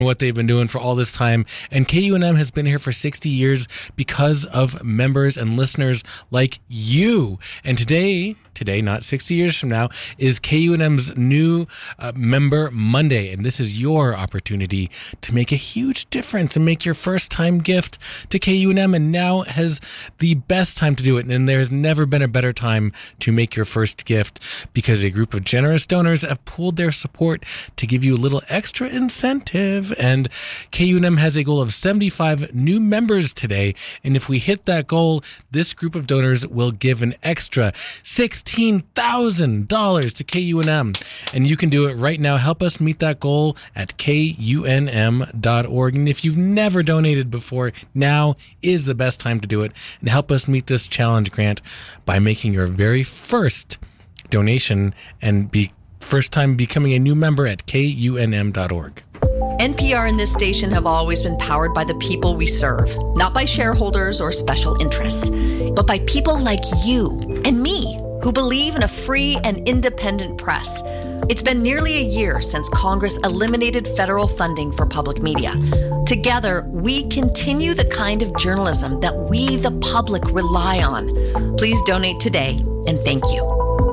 what they've been doing for all this time. And KUNM has been here for 60 years because of members and listeners like you. And today, not 60 years from now, is KUNM's new Member Monday. And this is your opportunity to make a huge difference and make your first time gift to KUNM. And now has the best time to do it. And there's never been a better time to make your first gift, because a group of generous donors have pooled their support to give you a little extra incentive. And KUNM has a goal of 75 new members today. And if we hit that goal, this group of donors will give an extra $16,000 to KUNM. And you can do it right now. Help us meet that goal at KUNM.org. And if you've never donated before, now is the best time to do it. And help us meet this challenge grant by making your very first donation and first time becoming a new member at KUNM.org. NPR and this station have always been powered by the people we serve, not by shareholders or special interests, but by people like you and me who believe in a free and independent press. It's been nearly a year since Congress eliminated federal funding for public media. Together, we continue the kind of journalism that we, the public, rely on. Please donate today, and thank you.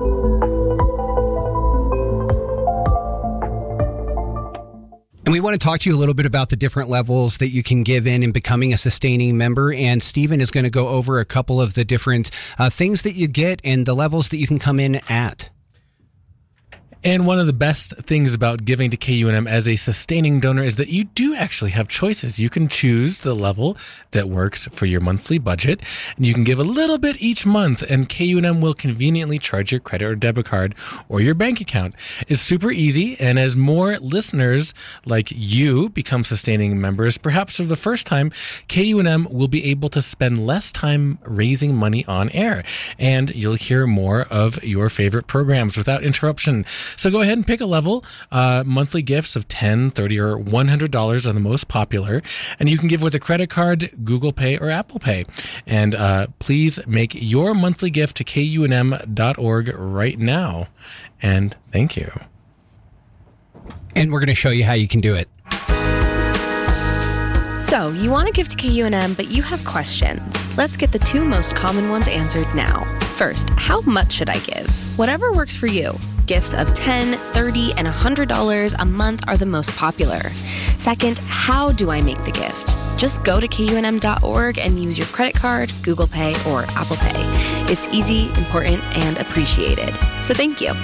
And we want to talk to you a little bit about the different levels that you can give in becoming a sustaining member. And Stephen is going to go over a couple of the different things that you get and the levels that you can come in at. And one of the best things about giving to KUNM as a sustaining donor is that you do actually have choices. You can choose the level that works for your monthly budget, and you can give a little bit each month, and KUNM will conveniently charge your credit or debit card or your bank account. It's super easy, and as more listeners like you become sustaining members, perhaps for the first time, KUNM will be able to spend less time raising money on air, and you'll hear more of your favorite programs without interruption. So go ahead and pick a level. Monthly gifts of $10, $30, or $100 are the most popular. And you can give with a credit card, Google Pay, or Apple Pay. And please make your monthly gift to KUNM.org right now. And thank you. And we're going to show you how you can do it. So, you want to give to KUNM, but you have questions. Let's get the two most common ones answered now. First, how much should I give? Whatever works for you. Gifts of $10, $30, and $100 a month are the most popular. Second, how do I make the gift? Just go to KUNM.org and use your credit card, Google Pay, or Apple Pay. It's easy, important, and appreciated. So thank you.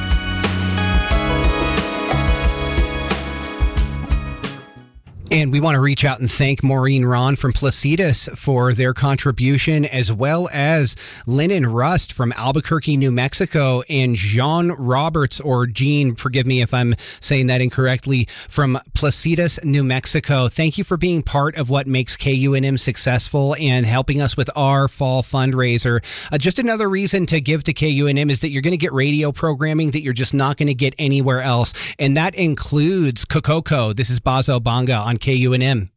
And we want to reach out and thank Maureen Ron from Placitas for their contribution, as well as Lennon Rust from Albuquerque, New Mexico, and Jean Roberts, or Jean, forgive me if I'm saying that incorrectly, from Placitas, New Mexico. Thank you for being part of what makes KUNM successful and helping us with our fall fundraiser. Just another reason to give to KUNM is that you're going to get radio programming that you're just not going to get anywhere else. And that includes Kokoko. This is Bazo Banga on KUNM.